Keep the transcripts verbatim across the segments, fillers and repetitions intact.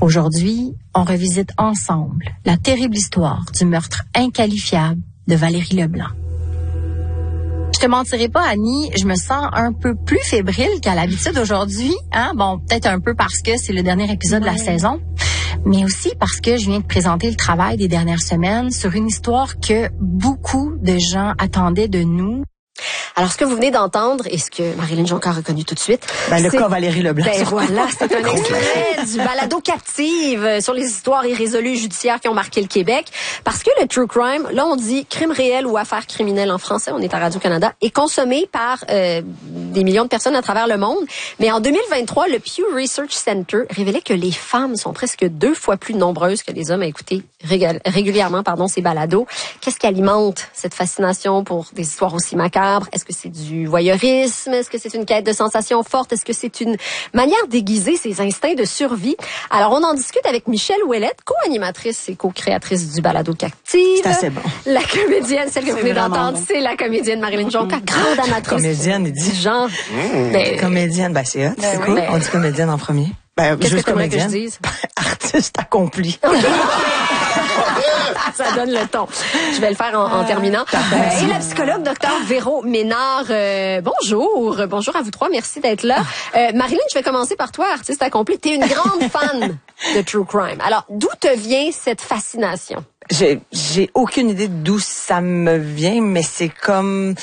Aujourd'hui, on revisite ensemble la terrible histoire du meurtre inqualifiable de Valérie Leblanc. Je te mentirai pas, Annie, je me sens un peu plus fébrile qu'à l'habitude aujourd'hui. Hein? Bon, peut-être un peu parce que c'est le dernier épisode ouais. de la saison, mais aussi parce que je viens de présenter le travail des dernières semaines sur une histoire que beaucoup de gens attendaient de nous. Alors, ce que vous venez d'entendre et ce que Marilyn Jonca a reconnu tout de suite... Ben, le cas Valérie Leblanc. Ben voilà, c'est un extrait du balado Captive sur les histoires irrésolues judiciaires qui ont marqué le Québec. Parce que le true crime, là, on dit crime réel ou affaire criminelle en français, on est à Radio-Canada, est consommé par euh, des millions de personnes à travers le monde. Mais en deux mille vingt-trois, le Pew Research Center révélait que les femmes sont presque deux fois plus nombreuses que les hommes à écouter rég- régulièrement pardon, ces balados. Qu'est-ce qui alimente cette fascination pour des histoires aussi macabres? Est-ce que c'est du voyeurisme? Est-ce que c'est une quête de sensations fortes? Est-ce que c'est une manière d'aiguiser ses instincts de survie? Alors, on en discute avec Michèle Ouellette, co-animatrice et co-créatrice du balado Captive. C'est assez bon. La comédienne, celle que vous venez d'entendre, bon. c'est la comédienne Marilyn Jonca, grande amatrice. Comédienne, il dit. Genre. Mmh. Ben, comédienne, ben c'est hot. Ben c'est oui. cool. Ben, on dit comédienne en premier. Ben, qu'est-ce juste que t'aimerais comédienne. que je dise? Artiste accompli. Ça donne le ton. Je vais le faire en, en terminant. Euh, et la psychologue, docteur Véro Ménard. Euh, bonjour. Bonjour à vous trois. Merci d'être là. Euh, Marilyn, je vais commencer par toi, artiste accompli. Tu es une grande fan de True Crime. Alors, d'où te vient cette fascination? J'ai, j'ai aucune idée d'où ça me vient, mais c'est comme...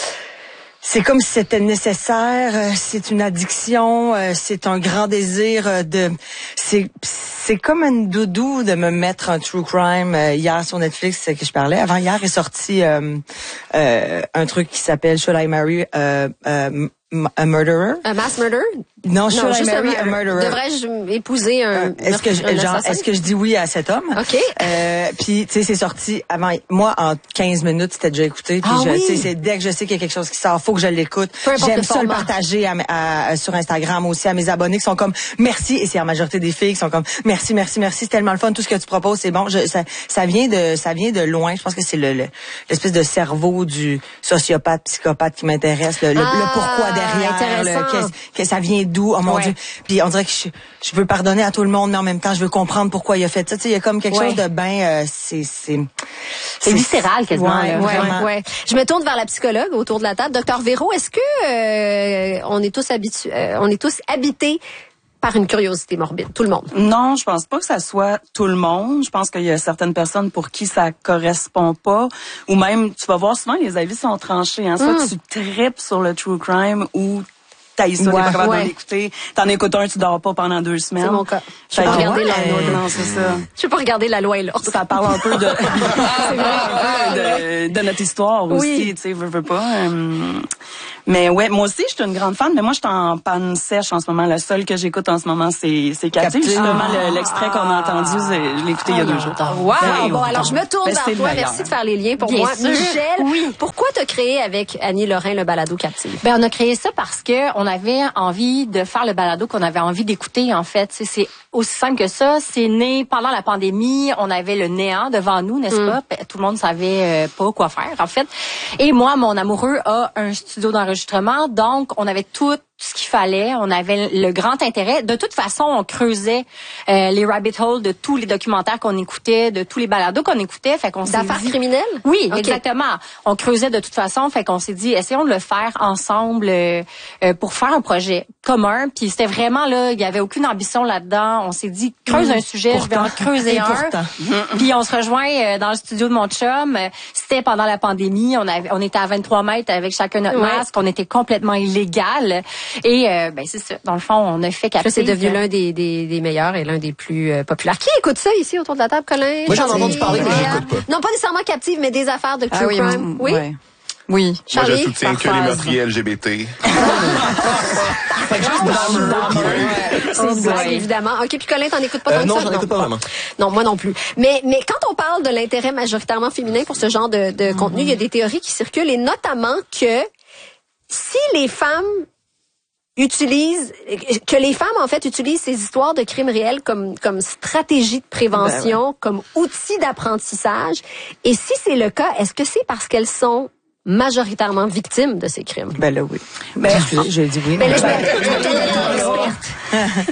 C'est comme si c'était nécessaire, c'est une addiction, c'est un grand désir de... C'est c'est comme un doudou de me mettre un true crime. Hier sur Netflix que je parlais, avant hier est sorti euh, euh, un truc qui s'appelle Should I Marry euh, euh, a Murderer? Un mass murder? Non, Should non, I Marry a Murderer? Devrais-je épouser un... Euh, est-ce que je, un genre, est-ce que je dis oui à cet homme? OK. Euh, puis, tu sais, c'est sorti avant... Moi, en quinze minutes, c'était déjà écouté. Puis, ah, je, oui? tu sais, c'est dès que je sais qu'il y a quelque chose qui sort, faut que je l'écoute. J'aime ça le partager à, à, à, sur Instagram aussi à mes abonnés qui sont comme merci. Et c'est la majorité des filles qui sont comme merci, merci, merci. C'est tellement le fun. Tout ce que tu proposes, c'est bon. Je, ça, ça vient de, ça vient de loin. Je pense que c'est le, le l'espèce de cerveau du sociopathe, psychopathe qui m'intéresse. Le, le, ah, le pourquoi derrière. Le, que, que ça vient d'où. Oh mon ouais. Dieu. Puis on dirait que je, je veux pardonner à tout le monde, mais en même temps, je veux comprendre pourquoi il a fait ça. Tu sais, il y a comme quelque ouais. chose de ben, euh, c'est, c'est, c'est, c'est viscéral quasiment. Ouais, ouais, ouais. Je me tourne vers la psychologue autour de la table, docteur Véro. Est-ce que euh, on est tous habitués, euh, on est tous habités par une curiosité morbide, tout le monde? Non, je pense pas que ça soit tout le monde. Je pense qu'il y a certaines personnes pour qui ça correspond pas. Ou même, tu vas voir souvent, les avis sont tranchés. Hein. Soit mm. tu tripes sur le true crime ou t'as ça, ouais, t'es pas capable ouais. de l'écouter. T'en écoutes un, tu dors pas pendant deux semaines. C'est mon cas. Je peux pas regarder ouais, la loi. Non, c'est ça. Je peux pas regarder la loi et l'ordre. Ça parle un peu de, c'est vrai, un peu de, de notre histoire oui. aussi, tu sais, veux, veux pas. Euh, mais ouais, moi aussi, je suis une grande fan, mais moi, je suis en panne sèche en ce moment. Le seul que j'écoute en ce moment, c'est, c'est Captive. Justement, ah, le, l'extrait qu'on a entendu, je l'ai écouté ah, il y a deux jours. Wow! Ben, bon, alors, je me tourne ben, vers toi. Merci de faire les liens pour Bien moi. Sûr. Michèle, oui. Pourquoi t'as créé avec Annie Lorrain le balado Captive? Ben, on a créé ça parce que on avait envie de faire le balado qu'on avait envie d'écouter, en fait. C'est, c'est aussi simple que ça. C'est né pendant la pandémie. On avait le néant devant nous, n'est-ce mm. pas? Tout le monde savait pas quoi faire, en fait. Et moi, mon amoureux a un studio d'enregistrement. Donc, on avait tout ce qu'il fallait. On avait le grand intérêt. De toute façon, on creusait euh, les rabbit holes de tous les documentaires qu'on écoutait, de tous les balados qu'on écoutait. Fait qu'on s'est D'affaires dit... criminelles? Oui, okay. exactement. On creusait de toute façon. Fait qu'on s'est dit, essayons de le faire ensemble euh, euh, pour faire un projet commun. Puis c'était vraiment là, il y avait aucune ambition là-dedans. On s'est dit, creuse mmh. un sujet, pourtant, je vais en creuser un. Puis on se rejoint euh, dans le studio de mon chum. C'était pendant la pandémie. On avait, on était à vingt-trois mètres avec chacun notre ouais. masque. On était complètement illégal. Et euh, ben c'est ça. Dans le fond, on a fait Captive. C'est devenu l'un des, des, des meilleurs et l'un des plus euh, populaires. Qui écoute ça ici autour de la table, Colin? Moi, j'en ai entendu parler, mais j'écoute pas. Non, pas nécessairement Captive, mais des affaires de true ah, oui, crime. Oui. Ouais. Oui. Charlie, moi, je soutiens que les meurtriers L G B T. C'est une blague, évidemment. OK, puis Colin, t'en écoutes pas tant euh, que non, ça? j'en Non, écoute pas vraiment. Non, moi non plus. Mais, mais quand on parle de l'intérêt majoritairement féminin pour ce genre de, de mm-hmm. contenu, il y a des théories qui circulent, et notamment que si les femmes utilisent, que les femmes, en fait, utilisent ces histoires de crimes réels comme, comme stratégie de prévention, ben ouais. comme outil d'apprentissage. Et si c'est le cas, est-ce que c'est parce qu'elles sont majoritairement victimes de ces crimes? Ben là, oui. Ben, je, je dis oui. Ben mais là, je vais être experte.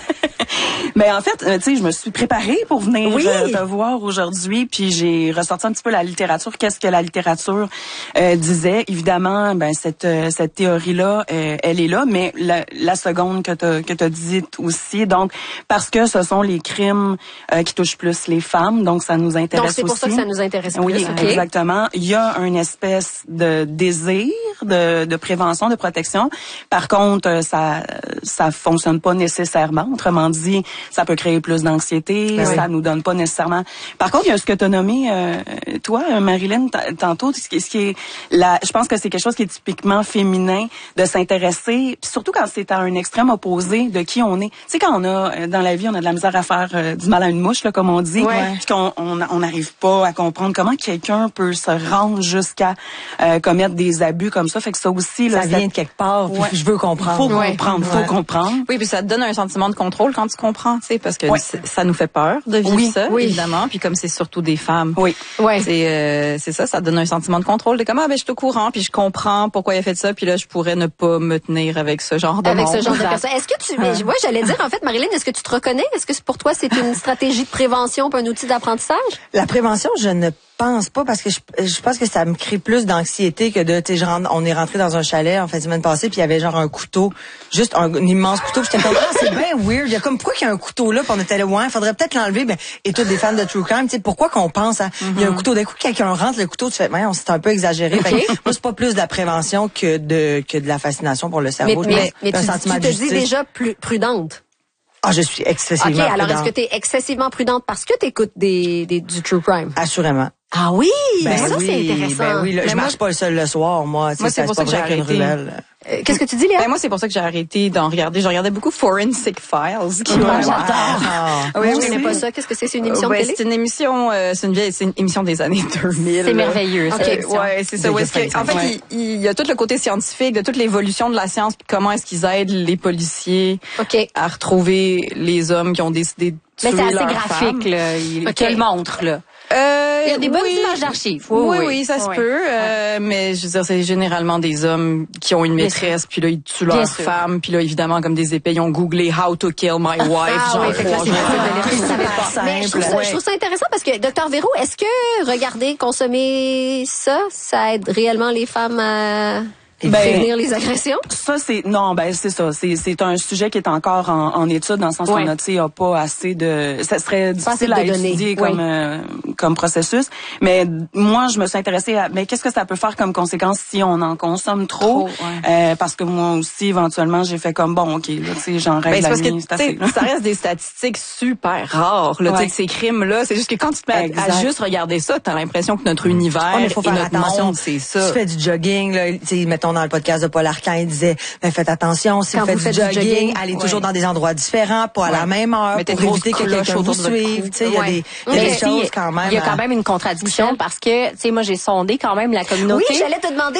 Mais en fait, euh, tu sais, je me suis préparée pour venir oui. euh, te voir aujourd'hui, puis j'ai ressorti un petit peu la littérature. Qu'est-ce que la littérature euh, disait? Évidemment, ben cette euh, cette théorie-là, euh, elle est là, mais la, la seconde que t'as que t'as dite aussi, donc parce que ce sont les crimes euh, qui touchent plus les femmes, donc ça nous intéresse aussi. Donc c'est pour aussi. ça que ça nous intéresse plus. Oui, okay. exactement. Il y a une espèce de désir de, de prévention, de protection. Par contre, ça ça fonctionne pas nécessairement. Autrement dit, ça peut créer plus d'anxiété, ben ça oui. nous donne pas nécessairement. Par contre, il y a ce que tu as nommé euh, toi, Marilyn, tantôt, ce qui, ce qui est la, je pense que c'est quelque chose qui est typiquement féminin de s'intéresser, puis surtout quand c'est à un extrême opposé de qui on est. Tu sais, quand on a dans la vie, on a de la misère à faire euh, du mal à une mouche, là, comme on dit, ouais. puis qu'on on n'arrive pas à comprendre comment quelqu'un peut se rendre jusqu'à euh, commettre des abus comme ça. Fait que ça aussi, là, ça vient de quelque part. Ouais. Je veux comprendre. Faut ouais. comprendre, faut ouais. comprendre. Oui, puis ça te donne un sentiment de contrôle quand tu comprends, tu sais, parce que ouais. ça nous fait peur de vivre oui. ça, oui. évidemment. Puis comme c'est surtout des femmes, oui, ouais, c'est euh, c'est ça, ça te donne un sentiment de contrôle. T'es comme ah ben je suis au courant, puis je comprends pourquoi il a fait ça, puis là je pourrais ne pas me tenir avec ce genre de avec monde. ce genre de personnes. Est-ce que tu, mais, ouais, j'allais dire en fait, Marilyn, est-ce que tu te reconnais? Est-ce que pour toi c'est une stratégie de prévention, puis un outil d'apprentissage? La prévention, je ne pense pas parce que je, je pense que ça me crée plus d'anxiété que de tu sais on est rentré dans un chalet en fin de semaine passée puis il y avait genre un couteau, juste un, un immense couteau, j'étais comme ah, c'est bien weird, il y a comme pourquoi qu'il y a un couteau là, puis on était là ouais, faudrait peut-être l'enlever, ben et tous des fans de true crime, tu sais pourquoi qu'on pense à mm-hmm. il y a un couteau d'un coup quelqu'un rentre le couteau, tu fais ouais, on c'est un peu exagéré. Okay. Fait que, moi c'est pas plus de la prévention que de que de la fascination pour le cerveau. Mais, mais, mais un tu, sentiment tu te de dis déjà plus prudente. Ah, je suis excessivement prudente. OK, alors prudente. est-ce que tu es excessivement prudente parce que tu écoutes des, des du true crime? Assurément. Ah oui, ben ça oui, c'est intéressant. Ben oui, là, je marche moi, pas seul le soir, moi. Moi, c'est pour ça que j'ai arrêté. Euh, Qu'est-ce que tu dis, Léa? Ben moi, c'est pour ça que j'ai arrêté d'en regarder. Je regardais beaucoup Forensic Files. Qui oh, ouais, j'adore. Ah, oui, je connais pas ça. Qu'est-ce que c'est? C'est une émission ouais, de télé? C'est une émission, euh, c'est une vieille, c'est une émission des années deux mille. C'est merveilleux. Ok, euh, ouais, c'est ça. Où est-ce que, en fait, ouais. il, il y a tout le côté scientifique de toute l'évolution de la science, puis comment est-ce qu'ils aident les policiers okay. à retrouver les hommes qui ont décidé de tuer Mais c'est assez leur graphique, femme. là. Il okay. te le montre, là. Euh, il y a des bonnes oui, images d'archives. Oui, oui, oui, oui, ça oui. se peut. Euh, mais je veux dire, c'est généralement des hommes qui ont une maîtresse, puis là, ils tuent leur femme, puis là, évidemment, comme des épées, ils ont googlé « How to kill my wife ah, » genre oui, trois jours. Mais je trouve, ça, je trouve ça intéressant parce que, docteur Véro, est-ce que regarder, consommer ça, ça aide réellement les femmes à... Ben, prévenir les agressions? Ça, c'est, non, ben, c'est ça. C'est, c'est un sujet qui est encore en, en étude dans le sens ouais. qu'on a, tu sais, a pas assez de, ça serait difficile à étudier comme, oui. euh, comme processus. Mais moi, je me suis intéressée à, mais qu'est-ce que ça peut faire comme conséquence si on en consomme trop? trop ouais. euh, parce que moi aussi, éventuellement, j'ai fait comme, bon, ok, là, tu sais, j'en règle ben, la nuit, c'est assez. Ça reste des statistiques super rares, là, ouais. tu sais, ces crimes-là. C'est juste que quand tu te mets exact. à juste regarder ça, t'as l'impression que notre univers oh, faut et faire notre attention. monde, c'est ça. Tu fais du jogging, là, tu sais, mettons dans le podcast de Paul Arcand, il disait ben, faites attention, si quand vous faites, vous faites du, jogging, du jogging, allez ouais. toujours dans des endroits différents, pas à ouais. la même heure, mettez pour éviter que quelqu'un vous suive. Tu sais, il y a des, y a des choses quand même. Il y a quand même une contradiction parce que, tu sais, moi j'ai sondé quand même la communauté. Oui, j'allais te demander